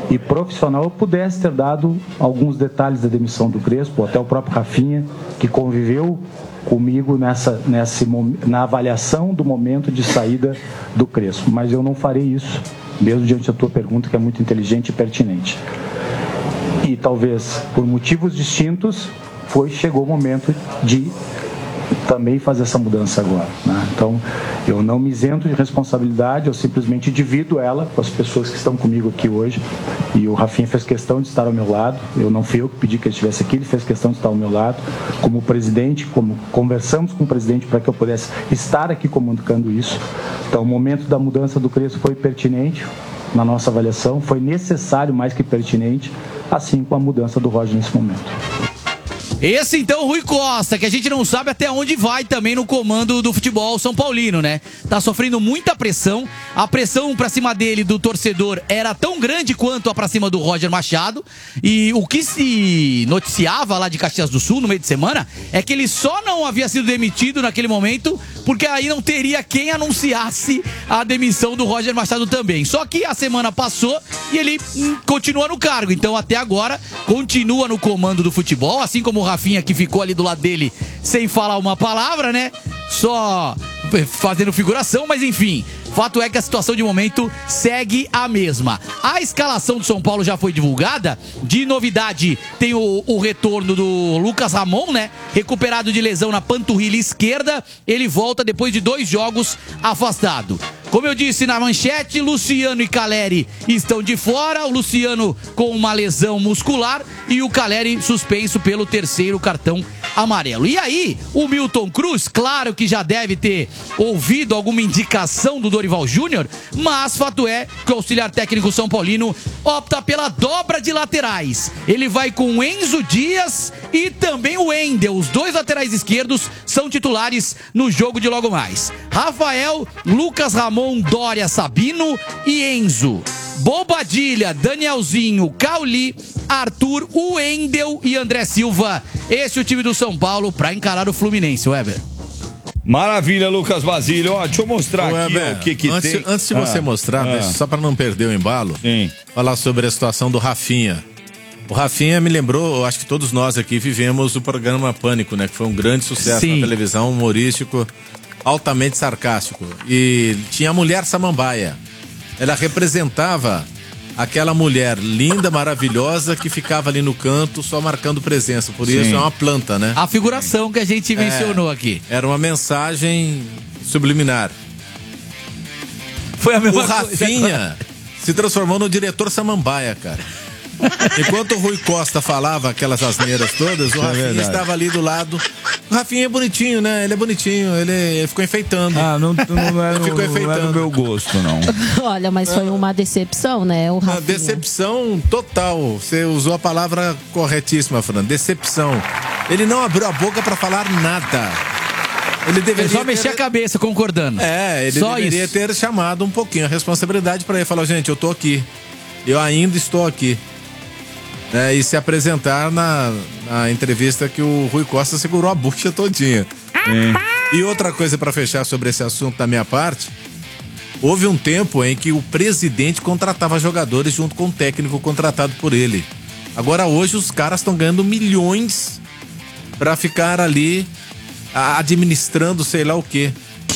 e profissional, eu pudesse ter dado alguns detalhes da demissão do Crespo, até o próprio Rafinha, que conviveu comigo na avaliação do momento de saída do Crespo. Mas eu não farei isso, mesmo diante da tua pergunta, que é muito inteligente e pertinente. E talvez por motivos distintos, chegou o momento de também fazer essa mudança agora, né? Então, eu não me isento de responsabilidade, eu simplesmente divido ela com as pessoas que estão comigo aqui hoje. E o Rafinha fez questão de estar ao meu lado. Não fui eu que pedi que ele estivesse aqui, ele fez questão de estar ao meu lado. Como presidente, como conversamos com o presidente para que eu pudesse estar aqui comunicando isso. Então, o momento da mudança do Crespo foi pertinente na nossa avaliação, foi necessário mais que pertinente, assim como a mudança do Roger nesse momento. Esse então, Rui Costa, que a gente não sabe até onde vai também no comando do futebol São Paulino, né? Tá sofrendo muita pressão. A pressão pra cima dele, do torcedor, era tão grande quanto a pra cima do Roger Machado. E o que se noticiava lá de Caxias do Sul no meio de semana é que ele só não havia sido demitido naquele momento porque aí não teria quem anunciasse a demissão do Roger Machado também. Só que a semana passou e ele continua no cargo. Então até agora continua no comando do futebol, assim como o Rafinha, que ficou ali do lado dele sem falar uma palavra, né? Só fazendo figuração, mas enfim. Fato é que a situação de momento segue a mesma. A escalação do São Paulo já foi divulgada. De novidade, tem o retorno do Lucas Ramon, né? Recuperado de lesão na panturrilha esquerda. Ele volta depois de 2 jogos afastado. Como eu disse na manchete, Luciano e Caleri estão de fora. O Luciano com uma lesão muscular e o Caleri suspenso pelo 3º cartão amarelo. E aí, o Milton Cruz, claro que já deve ter ouvido alguma indicação do Dorival Júnior, mas fato é que o auxiliar técnico São Paulino opta pela dobra de laterais. Ele vai com o Enzo Dias e também o Wendel. Os 2 laterais esquerdos são titulares no jogo de logo mais. Rafael, Lucas Ramon, Dória, Sabino e Enzo. Bobadilha, Danielzinho, Cauli, Arthur, Wendel e André Silva. Esse é o time do São Paulo para encarar o Fluminense, Weber. Maravilha, Lucas Basílio. Ó, deixa eu mostrar aqui Weber, o que tem. Antes de você mostrar, só para não perder o embalo, falar sobre a situação do Rafinha. O Rafinha me lembrou, eu acho que todos nós aqui vivemos o programa Pânico, né? Que foi um grande sucesso na televisão, humorístico, altamente sarcástico. E tinha a mulher Samambaia. Ela representava aquela mulher linda, maravilhosa, que ficava ali no canto só marcando presença. Por isso é uma planta, né? A figuração que a gente mencionou aqui. Era uma mensagem subliminar. Foi a mesma coisa. O Rafinha se transformou no diretor Samambaia, cara. Enquanto o Rui Costa falava aquelas asneiras todas, o Rafinha estava ali do lado. O Rafinha é bonitinho, né? Ele é bonitinho, ele ficou enfeitando. Não é no meu gosto, não. Olha, mas foi uma decepção, né, o Rafinha? Uma decepção total. Você usou a palavra corretíssima, Fran. Decepção. Ele não abriu a boca pra falar nada. Ele deveria só mexer a cabeça, concordando. Ele só deveria ter chamado um pouquinho a responsabilidade pra ele. Falar, gente, eu tô aqui. Eu ainda estou aqui. E se apresentar na entrevista que o Rui Costa segurou a bucha todinha. E outra coisa para fechar sobre esse assunto da minha parte, houve um tempo em que o presidente contratava jogadores junto com o técnico contratado por ele. Agora hoje os caras estão ganhando milhões para ficar ali administrando sei lá o quê.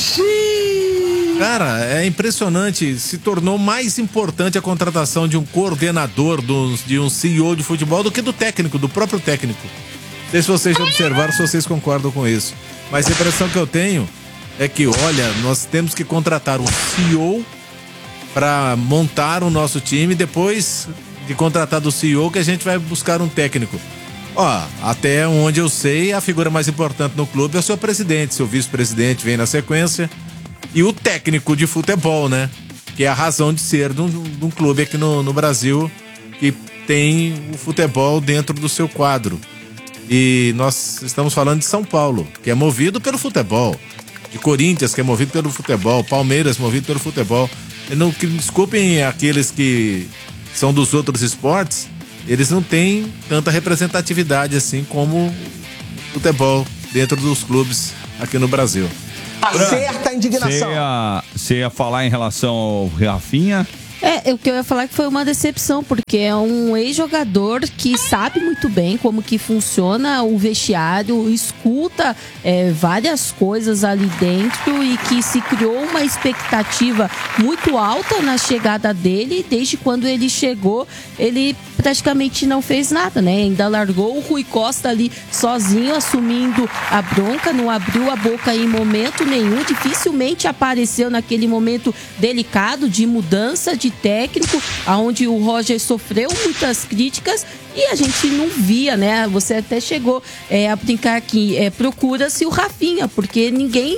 Cara, é impressionante. Se tornou mais importante a contratação de um coordenador, de um CEO de futebol, do que do técnico, do próprio técnico. Não sei se vocês já observaram, se vocês concordam com isso. Mas a impressão que eu tenho é que, olha, nós temos que contratar um CEO para montar o nosso time. Depois de contratar do CEO, que a gente vai buscar um técnico. Até onde eu sei, a figura mais importante no clube é o seu presidente. Seu vice-presidente vem na sequência. E o técnico de futebol, né? Que é a razão de ser de um clube aqui no Brasil que tem o futebol dentro do seu quadro. E nós estamos falando de São Paulo, que é movido pelo futebol. De Corinthians, que é movido pelo futebol. Palmeiras, movido pelo futebol. Que desculpem aqueles que são dos outros esportes, eles não têm tanta representatividade assim como o futebol dentro dos clubes aqui no Brasil. Certa indignação. Você ia falar em relação ao Rafinha? O que eu ia falar que foi uma decepção, porque é um ex-jogador que sabe muito bem como que funciona o vestiário, escuta várias coisas ali dentro e que se criou uma expectativa muito alta na chegada dele. Desde quando ele chegou, ele praticamente não fez nada, né? Ainda largou o Rui Costa ali sozinho, assumindo a bronca, não abriu a boca em momento nenhum, dificilmente apareceu naquele momento delicado de mudança de técnico, onde o Roger sofreu muitas críticas e a gente não via, né? Você até chegou a brincar aqui, procura-se o Rafinha, porque ninguém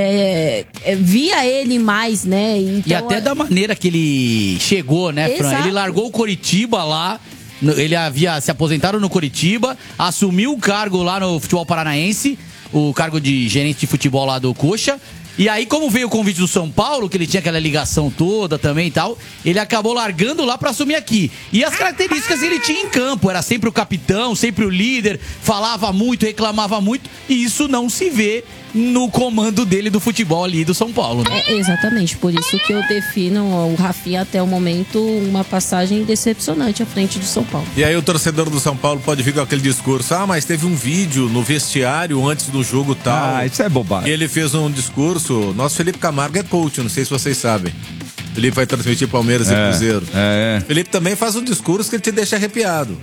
via ele mais, né? Então, e até da maneira que ele chegou, né, Fran? Exato. Ele largou o Coritiba lá, ele havia se aposentado no Coritiba, assumiu o cargo lá no futebol paranaense, o cargo de gerente de futebol lá do Coxa. E aí, como veio o convite do São Paulo, que ele tinha aquela ligação toda também e tal, ele acabou largando lá pra assumir aqui. E as características ele tinha em campo, era sempre o capitão, sempre o líder, falava muito, reclamava muito, e isso não se vê no comando dele do futebol ali do São Paulo, né? Exatamente, por isso que eu defino o Rafinha até o momento uma passagem decepcionante à frente do São Paulo. E aí o torcedor do São Paulo pode vir com aquele discurso, mas teve um vídeo no vestiário antes do jogo tal. Isso é bobagem. E ele fez um discurso, nosso Felipe Camargo é coach, não sei se vocês sabem. Felipe vai transmitir Palmeiras e Cruzeiro. Felipe também faz um discurso que ele te deixa arrepiado.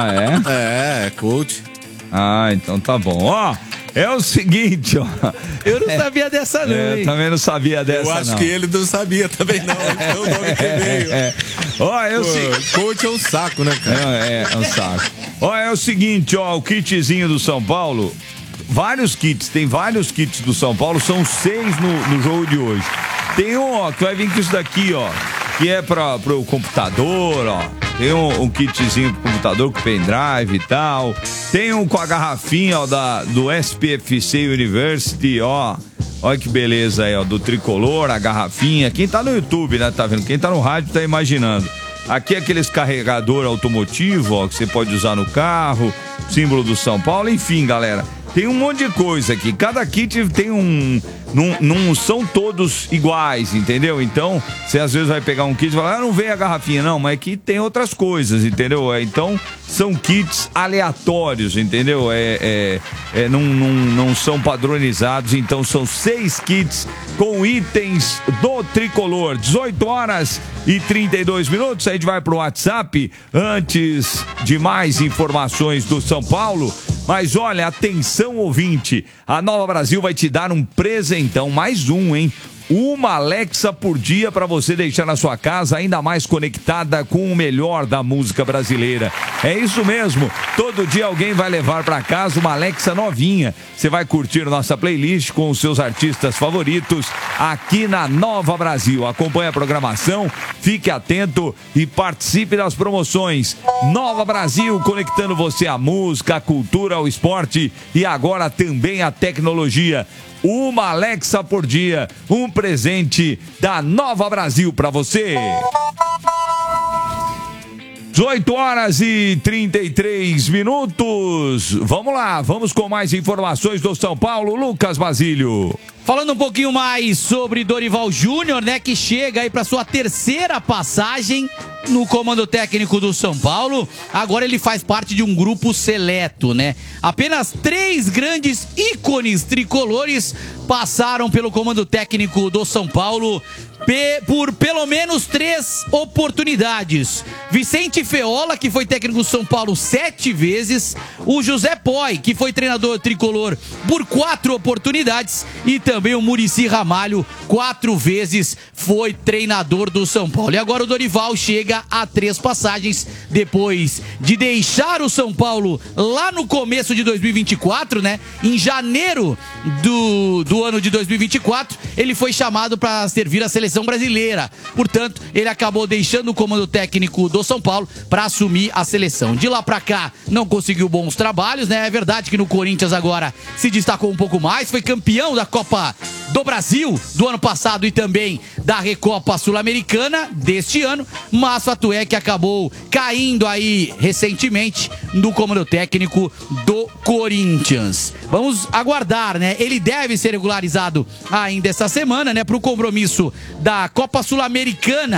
É coach. Então tá bom. Ó, é o seguinte, ó. Eu não sabia dessa não, Eu também não sabia dessa, Eu acho que ele não sabia também não. É o nome que veio. Ó, coach é um saco, né, cara? É um saco. Ó, é o seguinte, ó, o kitzinho do São Paulo, tem vários kits do São Paulo, são 6 no jogo de hoje. Tem um, ó, que vai vir com isso daqui, ó, que é pro computador, ó. Tem um kitzinho pro computador com pendrive e tal. Tem um com a garrafinha, ó, do SPFC University, ó. Olha que beleza aí, ó, do tricolor, a garrafinha. Quem tá no YouTube, né, tá vendo? Quem tá no rádio tá imaginando. Aqui é aqueles carregador automotivo, ó, que você pode usar no carro, símbolo do São Paulo, enfim, galera. Tem um monte de coisa aqui. Cada kit tem não são todos iguais, entendeu? Então, você às vezes vai pegar um kit e falar, não vem a garrafinha, não, mas aqui tem outras coisas, entendeu? Então, são kits aleatórios, entendeu? Não são padronizados, então são 6 kits com itens do tricolor. 18h32. A gente vai pro WhatsApp antes de mais informações do São Paulo. Mas olha, atenção ouvinte, a Nova Brasil vai te dar um presentão, mais um, hein? Uma Alexa por dia para você deixar na sua casa ainda mais conectada com o melhor da música brasileira. É isso mesmo, todo dia alguém vai levar para casa uma Alexa novinha. Você vai curtir nossa playlist com os seus artistas favoritos aqui na Nova Brasil. Acompanhe a programação, fique atento e participe das promoções. Nova Brasil, conectando você à música, à cultura, ao esporte e agora também à tecnologia. Uma Alexa por dia, um presente da Nova Brasil para você. 18h33. Vamos lá, vamos com mais informações do São Paulo, Lucas Basílio. Falando um pouquinho mais sobre Dorival Júnior, né, que chega aí para sua terceira passagem no comando técnico do São Paulo. Agora ele faz parte de um grupo seleto, né? Apenas 3 grandes ícones tricolores passaram pelo comando técnico do São Paulo por pelo menos 3 oportunidades. Vicente Feola, que foi técnico do São Paulo 7 vezes, o José Poi, que foi treinador tricolor por 4 oportunidades, e também o Muricy Ramalho, 4 vezes foi treinador do São Paulo. E agora o Dorival chega a 3 passagens, depois de deixar o São Paulo lá no começo de 2024, né? Em janeiro do ano de 2024, ele foi chamado para servir a seleção brasileira. Portanto, ele acabou deixando o comando técnico do São Paulo para assumir a seleção. De lá para cá, não conseguiu bons trabalhos, né? É verdade que no Corinthians agora se destacou um pouco mais, foi campeão da Copa do Brasil do ano passado e também da Recopa Sul-Americana deste ano, mas fato é que acabou caindo aí recentemente no comando técnico do Corinthians. Vamos aguardar, né? Ele deve ser regularizado ainda essa semana, né? Para o compromisso da Copa Sul-Americana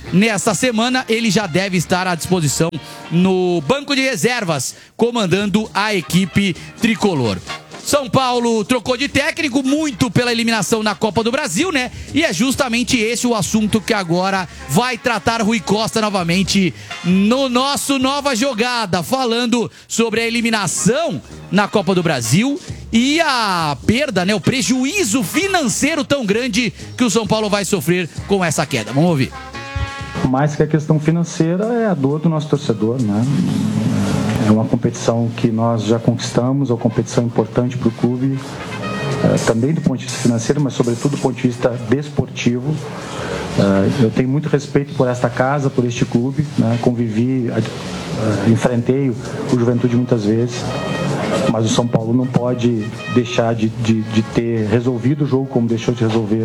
nessa semana ele já deve estar à disposição no banco de reservas, comandando a equipe tricolor. São Paulo trocou de técnico muito pela eliminação na Copa do Brasil, né? E é justamente esse o assunto que agora vai tratar Rui Costa novamente no nosso Nova Jogada, falando sobre a eliminação na Copa do Brasil e a perda, né? O prejuízo financeiro tão grande que o São Paulo vai sofrer com essa queda. Vamos ouvir. Mais que a questão financeira, é a dor do nosso torcedor, né? É uma competição que nós já conquistamos, é uma competição importante para o clube, também do ponto de vista financeiro, mas sobretudo do ponto de vista desportivo. Eu tenho muito respeito por esta casa, por este clube, né? Convivi, enfrentei o Juventude muitas vezes, mas o São Paulo não pode deixar de ter resolvido o jogo como deixou de resolver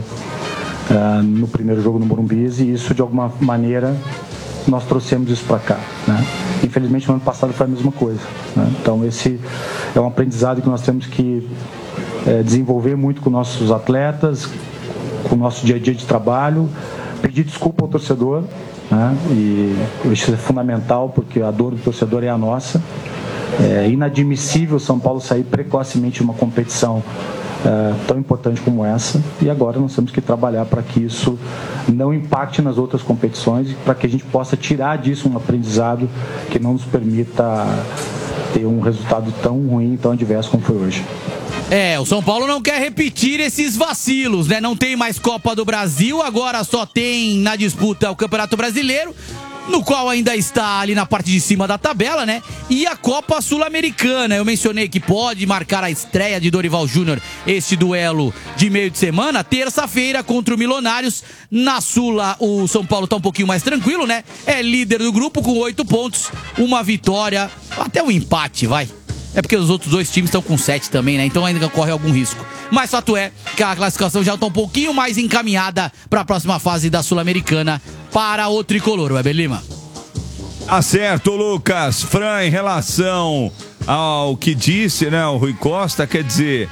no primeiro jogo no Morumbi, e isso de alguma maneira nós trouxemos isso para cá, né? Infelizmente no ano passado foi a mesma coisa, né? Então esse é um aprendizado que nós temos que desenvolver muito com nossos atletas, com o nosso dia a dia de trabalho, pedir desculpa ao torcedor, né? E isso é fundamental porque a dor do torcedor é a nossa. É inadmissível o São Paulo sair precocemente de uma competição tão importante como essa, e agora nós temos que trabalhar para que isso não impacte nas outras competições e para que a gente possa tirar disso um aprendizado que não nos permita ter um resultado tão ruim, tão adverso como foi hoje. O São Paulo não quer repetir esses vacilos, né? Não tem mais Copa do Brasil, agora só tem na disputa o Campeonato Brasileiro, no qual ainda está ali na parte de cima da tabela, né? E a Copa Sul-Americana. Eu mencionei que pode marcar a estreia de Dorival Júnior, este duelo de meio de semana, terça-feira contra o Milionários. Na Sula, o São Paulo tá um pouquinho mais tranquilo, né? É líder do grupo com 8 pontos, uma vitória, até um empate, vai. É porque os outros dois times estão com 7 também, né? Então ainda corre algum risco. Mas fato é que a classificação já está um pouquinho mais encaminhada para a próxima fase da Sul-Americana para o tricolor, Weber Lima. Certo, Lucas. Fran, em relação ao que disse, né, o Rui Costa, quer dizer,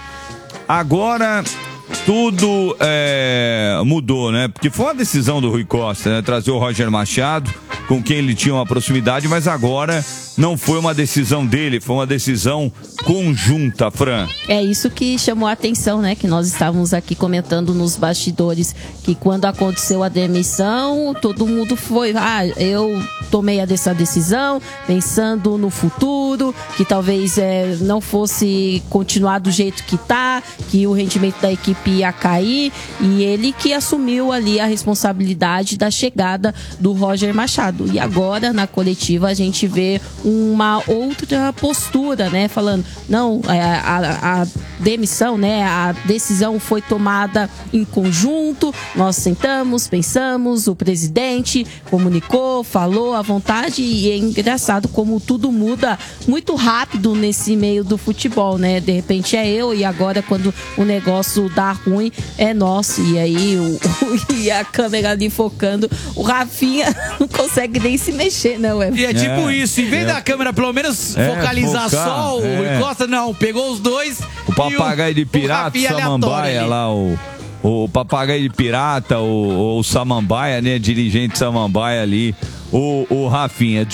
agora tudo mudou, né? Porque foi uma decisão do Rui Costa, né? Trazer o Roger Machado, com quem ele tinha uma proximidade, mas agora não foi uma decisão dele, foi uma decisão conjunta, Fran. É isso que chamou a atenção, né? Que nós estávamos aqui comentando nos bastidores, que quando aconteceu a demissão, todo mundo foi, eu tomei essa decisão pensando no futuro, que talvez não fosse continuar do jeito que tá, que o rendimento da equipe ia cair, e ele que assumiu ali a responsabilidade da chegada do Roger Machado. E agora, na coletiva, a gente vê uma outra postura, né? Falando, não, a demissão, né? A decisão foi tomada em conjunto, nós sentamos, pensamos, o presidente comunicou, falou à vontade, e é engraçado como tudo muda muito rápido nesse meio do futebol, né? De repente é eu, e agora quando o negócio dá ruim, é nosso. E aí e a câmera ali focando, o Rafinha não consegue nem se mexer, não. E é tipo isso, em vez da câmera pelo menos focalizar só o Rui Costa, não, pegou os dois. O papagaio de pirata, o Samambaia lá, o papagaio de pirata, o Samambaia, né, dirigente Samambaia ali, o Rafinha.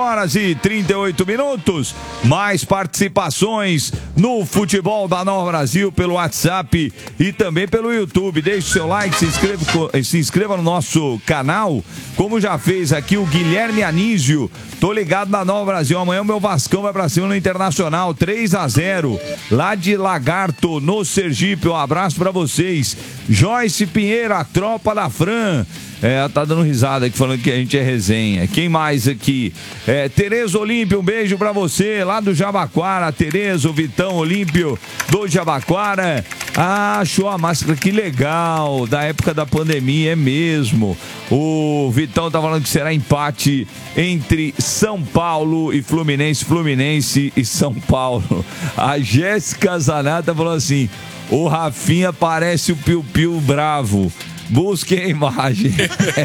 18h38, mais participações no futebol da Nova Brasil pelo WhatsApp e também pelo YouTube. Deixe o seu like, se inscreva no nosso canal, como já fez aqui o Guilherme Anísio. Tô ligado na Nova Brasil, amanhã o meu Vascão vai pra cima no Internacional, 3-0, lá de Lagarto, no Sergipe. Um abraço pra vocês. Joyce Pinheiro, a tropa da Fran. Tá dando risada aqui, falando que a gente é resenha. Quem mais aqui? Tereza Olímpio, um beijo pra você, lá do Jabaquara. Tereza, o Vitão Olímpio do Jabaquara. Achou a máscara, que legal, da época da pandemia, é mesmo. O Vitão tá falando que será empate entre São Paulo e Fluminense, Fluminense e São Paulo. A Jéssica Zanata falou assim: o Rafinha parece o Piu Piu bravo. Busque a imagem.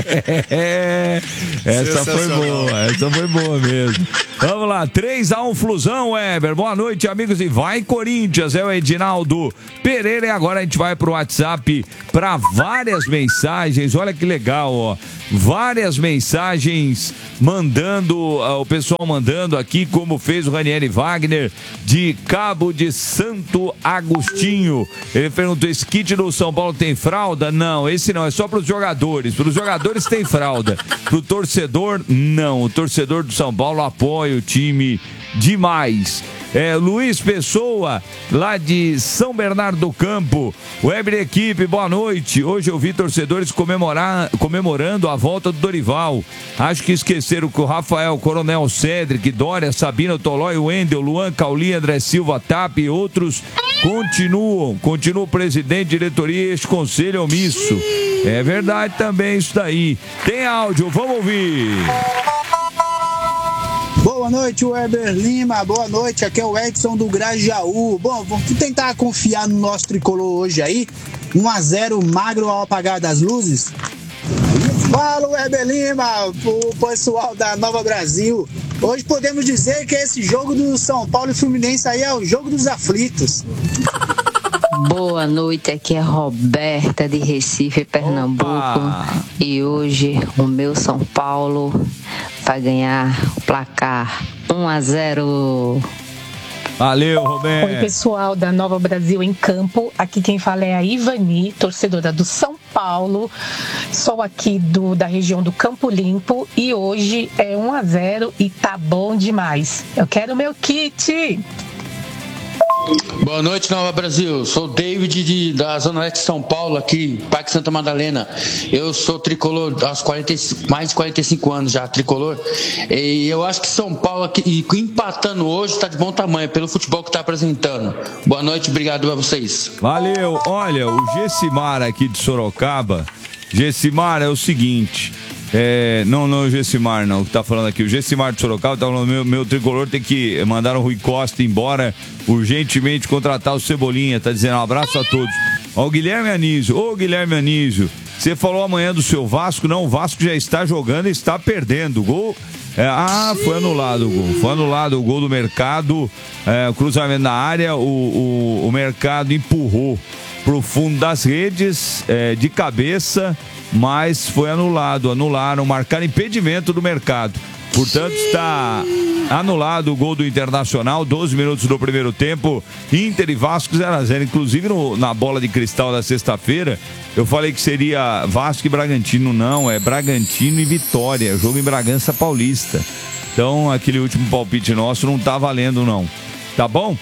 Essa foi boa mesmo. Vamos lá, 3-1 Flusão, Weber. Boa noite, amigos, e vai Corinthians. É o Edinaldo Pereira, e agora a gente vai pro WhatsApp para várias mensagens. Olha que legal, ó. várias mensagens o pessoal mandando aqui, como fez o Ranieri Wagner de Cabo de Santo Agostinho. Ele perguntou: esse kit do São Paulo tem fralda? Não, esse não, é só para os jogadores. Para os jogadores tem fralda, para o torcedor não. O torcedor do São Paulo apoia o time demais. Luiz Pessoa, lá de São Bernardo do Campo. Web Equipe, boa noite. Hoje eu vi torcedores comemorando a volta do Dorival. Acho que esqueceram que o Rafael, Coronel Cedric, Dória, Sabina, Tolói, Wendel, Luan, Cauli, André Silva, Tap e outros continuam. Continua o presidente, diretoria e este conselho omisso. É verdade também isso daí. Tem áudio, vamos ouvir. Boa noite, Weber Lima. Boa noite, aqui é o Edson do Grajaú. Bom, vamos tentar confiar no nosso tricolor hoje aí. 1-0 magro ao apagar das luzes. Fala, Weber Lima, o pessoal da Nova Brasil. Hoje podemos dizer que esse jogo do São Paulo e Fluminense aí é o jogo dos aflitos. Boa noite, aqui é Roberta de Recife, Pernambuco. Opa. E hoje o meu São Paulo vai ganhar o placar 1-0. Valeu, Roberto. Oi, pessoal da Nova Brasil em Campo. Aqui quem fala é a Ivani, torcedora do São Paulo. Sou aqui da região do Campo Limpo e hoje é 1-0 e tá bom demais. Eu quero meu kit. Boa noite, Nova Brasil. Sou o David da Zona Oeste de São Paulo, aqui, Parque Santa Madalena. Eu sou tricolor há mais de 45 anos já, tricolor. E eu acho que São Paulo, aqui, empatando hoje, está de bom tamanho, pelo futebol que está apresentando. Boa noite, obrigado a vocês. Valeu. Olha, o Gessimar aqui de Sorocaba. Gessimar, é o seguinte... não o Gessimar não, que tá falando aqui. O Gessimar de Sorocaba tá falando: meu tricolor tem que mandar o Rui Costa embora urgentemente, contratar o Cebolinha. Tá dizendo: um abraço a todos. Ó, o Guilherme Anísio. Ô, Guilherme Anísio, você falou amanhã do seu Vasco. Não, o Vasco já está jogando e está perdendo. Gol. Foi anulado o gol. Foi anulado o gol do Mercado. Cruzamento na área. O Mercado empurrou pro fundo das redes, de cabeça, mas foi anularam, marcaram impedimento do Mercado. Portanto, está anulado o gol do Internacional, 12 minutos do primeiro tempo, Inter e Vasco 0-0. Inclusive na bola de cristal da sexta-feira, eu falei que seria Vasco e Bragantino. Não, é Bragantino e Vitória, jogo em Bragança Paulista. Então, aquele último palpite nosso não tá valendo não. Tá bom?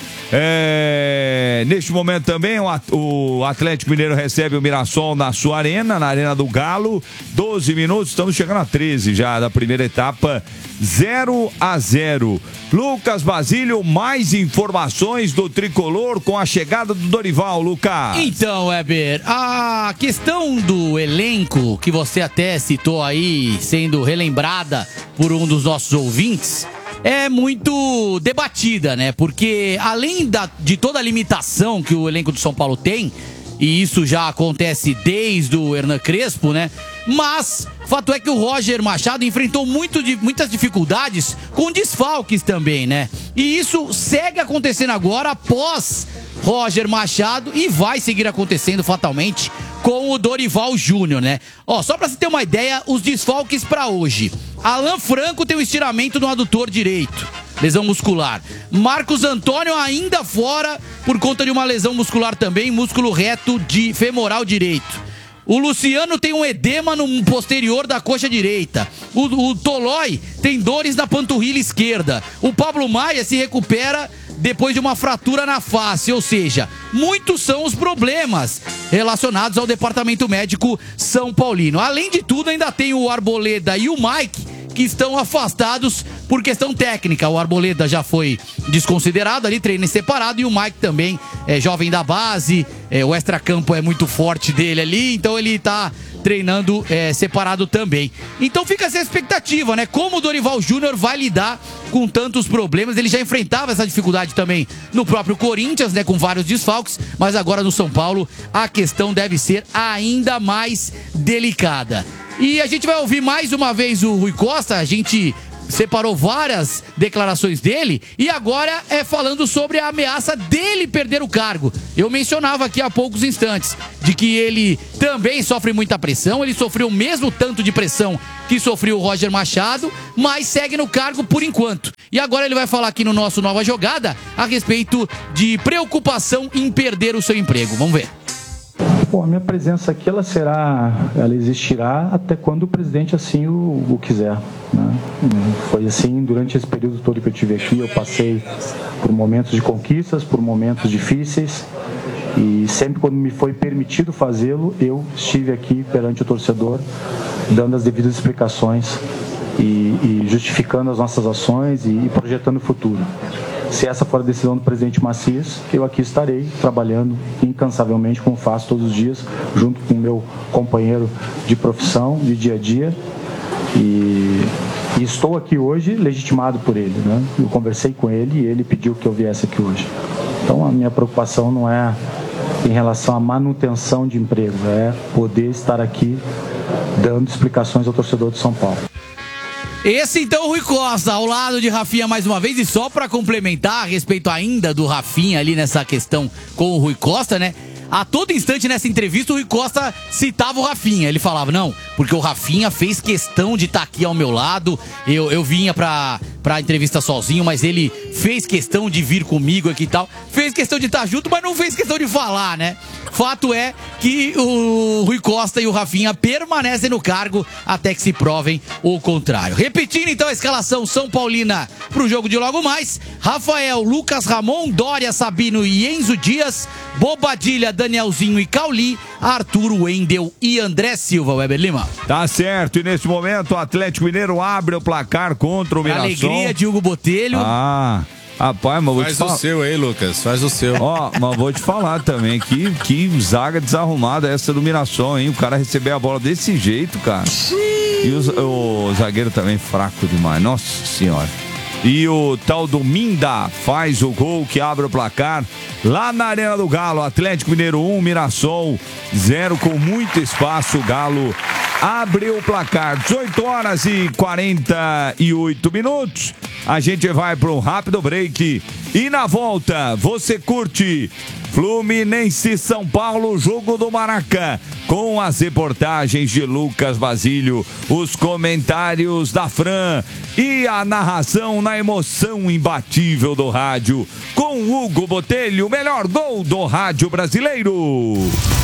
Neste momento também o Atlético Mineiro recebe o Mirassol na sua arena, na Arena do Galo. 12 minutos, estamos chegando a 13 já da primeira etapa, 0-0. Lucas Basílio, mais informações do tricolor com a chegada do Dorival, Lucas. Então, Weber, a questão do elenco que você até citou aí, sendo relembrada por um dos nossos ouvintes, é muito debatida, né? Porque além de toda a limitação que o elenco do São Paulo tem, e isso já acontece desde o Hernan Crespo, né? Mas fato é que o Roger Machado enfrentou muitas dificuldades com desfalques também, né? E isso segue acontecendo agora após Roger Machado e vai seguir acontecendo fatalmente com o Dorival Júnior, né? Só pra você ter uma ideia, os desfalques pra hoje. Alan Franco tem um estiramento no adutor direito, lesão muscular. Marcos Antônio ainda fora por conta de uma lesão muscular também, músculo reto de femoral direito. O Luciano tem um edema no posterior da coxa direita. O Tolói tem dores na panturrilha esquerda. O Pablo Maia se recupera depois de uma fratura na face, ou seja, muitos são os problemas relacionados ao departamento médico São Paulino. Além de tudo, ainda tem o Arboleda e o Mike, que estão afastados por questão técnica. O Arboleda já foi desconsiderado ali, treino separado, e o Mike também é jovem da base, o extracampo é muito forte dele ali, então ele tá treinando separado também. Então fica essa expectativa, né? Como o Dorival Júnior vai lidar com tantos problemas. Ele já enfrentava essa dificuldade também no próprio Corinthians, né? Com vários desfalques, mas agora no São Paulo a questão deve ser ainda mais delicada. E a gente vai ouvir mais uma vez o Rui Costa. A gente separou várias declarações dele e agora é falando sobre a ameaça dele perder o cargo. Eu mencionava aqui há poucos instantes de que ele também sofre muita pressão, ele sofreu o mesmo tanto de pressão que sofreu o Roger Machado, mas segue no cargo por enquanto. E agora ele vai falar aqui no nosso Nova Jogada a respeito de preocupação em perder o seu emprego. Vamos ver. Bom, a minha presença aqui ela existirá até quando o presidente assim o quiser, né? Foi assim durante esse período todo que eu tive aqui. Eu passei por momentos de conquistas, por momentos difíceis, e sempre quando me foi permitido fazê-lo, eu estive aqui perante o torcedor, dando as devidas explicações e justificando as nossas ações e projetando o futuro. Se essa for a decisão do presidente Macias, eu aqui estarei trabalhando incansavelmente, como faço todos os dias, junto com o meu companheiro de profissão, de dia a dia. E estou aqui hoje legitimado por ele, né? Eu conversei com ele e ele pediu que eu viesse aqui hoje. Então a minha preocupação não é em relação à manutenção de emprego, é poder estar aqui dando explicações ao torcedor de São Paulo. Esse então, Rui Costa, ao lado de Rafinha mais uma vez, e só para complementar a respeito ainda do Rafinha ali nessa questão com o Rui Costa, né? A todo instante nessa entrevista o Rui Costa citava o Rafinha. Ele falava, não, porque o Rafinha fez questão de estar aqui ao meu lado. Eu vinha pra entrevista sozinho, mas ele fez questão de vir comigo aqui e tal. Fez questão de estar junto, mas não fez questão de falar, né? Fato é que o Rui Costa e o Rafinha permanecem no cargo até que se provem o contrário. Repetindo então a escalação São Paulina pro jogo de logo mais: Rafael, Lucas Ramon, Dória, Sabino e Enzo Dias, Bobadilha, Danielzinho e Cauli, Arthur, Wendel e André Silva. Weber Lima. Tá certo, e nesse momento o Atlético Mineiro abre o placar contra o Mirassol. Alegria de Hugo Botelho. Rapaz, mas vou te falar. Faz o seu aí, Lucas, faz o seu. Ó, mas vou te falar também que zaga desarrumada essa do Mirassol, hein? O cara receber a bola desse jeito, cara. E o zagueiro também fraco demais, nossa senhora. E o tal do Minda faz o gol que abre o placar lá na Arena do Galo. Atlético Mineiro 1, Mirassol 0, com muito espaço. O Galo abriu o placar. 18 horas e 48 minutos. A gente vai para um rápido break. E na volta, você curte Fluminense São Paulo, jogo do Maraca, com as reportagens de Lucas Basílio, os comentários da Fran e a narração na emoção imbatível do rádio, com Hugo Botelho, o melhor gol do rádio brasileiro.